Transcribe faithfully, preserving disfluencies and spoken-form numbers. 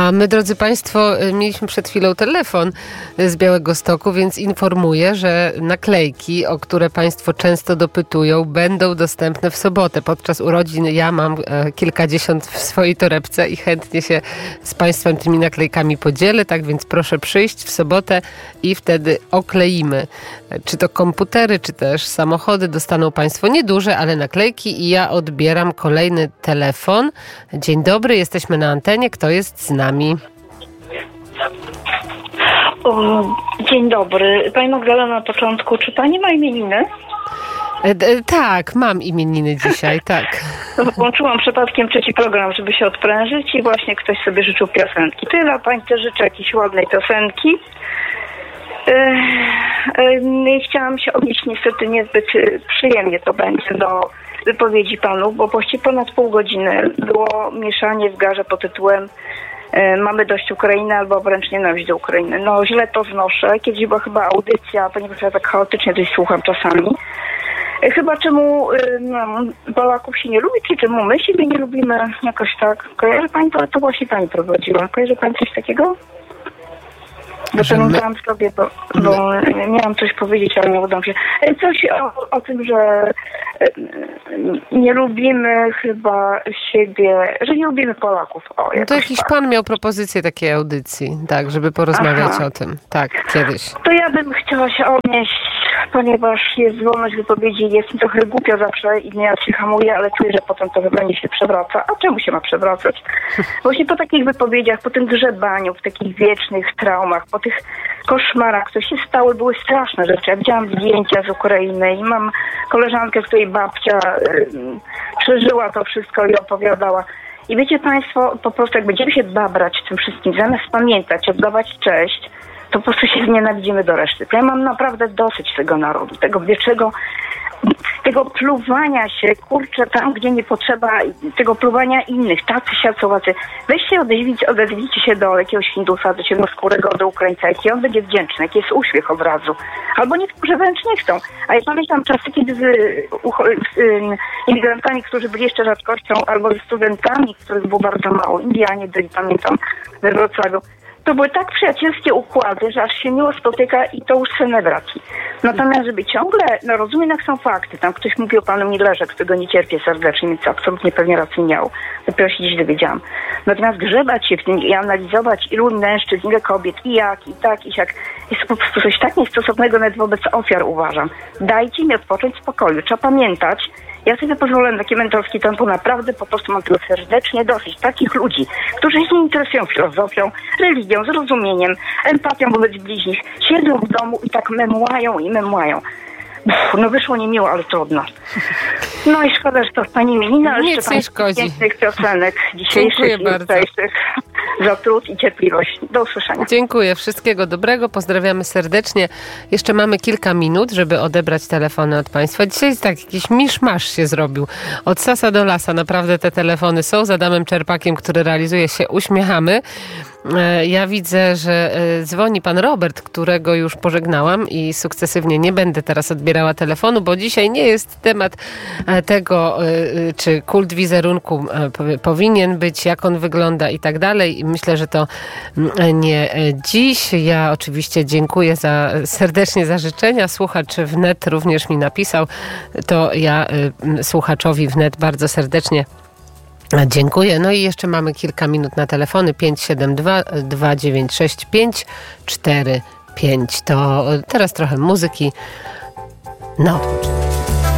A my, drodzy Państwo, mieliśmy przed chwilą telefon z Białegostoku, więc informuję, że naklejki, o które Państwo często dopytują, będą dostępne w sobotę. Podczas urodzin ja mam kilkadziesiąt w swojej torebce i chętnie się z Państwem tymi naklejkami podzielę, tak więc proszę przyjść w sobotę i wtedy okleimy. Czy to komputery, czy też samochody, dostaną Państwo nieduże, ale naklejki i ja odbieram kolejny telefon. Dzień dobry, jesteśmy na antenie. Kto jest z nami? O, dzień dobry. Pani Magdalena na początku. Czy Pani ma imieniny? E, e, tak, mam imieniny dzisiaj, tak. Włączyłam przypadkiem trzeci program, żeby się odprężyć i właśnie ktoś sobie życzył piosenki. To ja Pani też życzę jakiejś ładnej piosenki. E, e, chciałam się odnieść, niestety niezbyt przyjemnie to będzie do wypowiedzi panów, bo właściwie ponad pół godziny było mieszanie w garze pod tytułem e, mamy dość Ukrainy albo wręcz nienawiść do Ukrainy. No źle to znoszę. Kiedyś była chyba audycja, ponieważ ja tak chaotycznie coś słucham czasami. E, chyba czemu e, no, Polaków się nie lubi, czy czemu my siebie nie lubimy jakoś tak. Kojarzy Pani to? To właśnie Pani prowadziła. Kojarzy Pani coś takiego? Zapamiętałam sobie, bo, bo miałam coś powiedzieć, ale nie udało się. Coś o, o tym, że nie lubimy chyba siebie, że nie lubimy Polaków. O, no to jakiś tak. Pan miał propozycję takiej audycji, tak, żeby porozmawiać Aha. o tym. Tak, kiedyś. To ja bym chciała się odnieść, ponieważ jest wolność wypowiedzi, jest mi trochę głupio zawsze i nie się hamuje, ale czuję, że potem to wybranie się przewraca. A czemu się ma przewracać? Właśnie po takich wypowiedziach, po tym grzebaniu, w takich wiecznych traumach, po tych koszmarach, które się stały, były straszne rzeczy. Ja widziałam zdjęcia z Ukrainy i mam koleżankę, z której babcia y, przeżyła to wszystko i opowiadała. I wiecie Państwo, po prostu jak będziemy się babrać tym wszystkim, zamiast pamiętać, oddawać cześć, to po prostu się znienawidzimy do reszty. Ja mam naprawdę dosyć tego narodu, tego wiecznego, tego pluwania się, kurczę, tam, gdzie nie potrzeba, tego pluwania innych, tacy siacowacy. Weźcie, odezwijcie, odezwijcie się do jakiegoś Hindusa, do ciemnoskórego, do Ukraińca, jaki on będzie wdzięczny, jaki jest uśmiech od razu. Albo niektórzy wręcz nie chcą. A ja pamiętam czasy, kiedy z, z, z imigrantami, którzy byli jeszcze rzadkością, albo z studentami, których było bardzo mało, Indianie byli, pamiętam, we Wrocławiu. To były tak przyjacielskie układy, że aż się miło spotyka i to już senne braki. Natomiast żeby ciągle, no rozumiem jak są fakty, tam ktoś mówił o panu Millerze, którego nie cierpię serdecznie, więc absolutnie pewnie rację miał. Dopiero się dziś dowiedziałam. Natomiast grzebać się w tym i analizować ilu mężczyzn, ile kobiet, i jak, i tak, i siak, jest po prostu coś tak niestosownego nawet wobec ofiar, uważam. Dajcie mi odpocząć w spokoju. Trzeba pamiętać, ja sobie pozwolę na takie mentorskie tempo, naprawdę po prostu mam tego serdecznie dosyć. Takich ludzi, którzy się nie interesują filozofią, religią, zrozumieniem, empatią wobec bliźnich, siedzą w domu i tak memłają i memłają. Uff, no wyszło niemiło, ale trudno. No i szkoda, że to Pani imienina, ale nic jeszcze nie szkodzi. Pięknych piosenek dzisiejszych i jutrzejszych za trud i cierpliwość. Do usłyszenia. Dziękuję. Wszystkiego dobrego. Pozdrawiamy serdecznie. Jeszcze mamy kilka minut, żeby odebrać telefony od Państwa. Dzisiaj tak jakiś miszmasz się zrobił. Od sasa do lasa. Naprawdę te telefony są. Z Adamem Czerpakiem, który realizuje się Uśmiechamy. Ja widzę, że dzwoni pan Robert, którego już pożegnałam i sukcesywnie nie będę teraz odbierała telefonu, bo dzisiaj nie jest temat tego, czy kult wizerunku powinien być, jak on wygląda i tak dalej. I myślę, że to nie dziś. Ja oczywiście dziękuję za, serdecznie za życzenia. Słuchacz wnet również mi napisał. To ja słuchaczowi wnet bardzo serdecznie dziękuję. No i jeszcze mamy kilka minut na telefony. pięć siedem dwa, dwa dziewięć sześć, pięć cztery pięć. To teraz trochę muzyki na odpoczynek.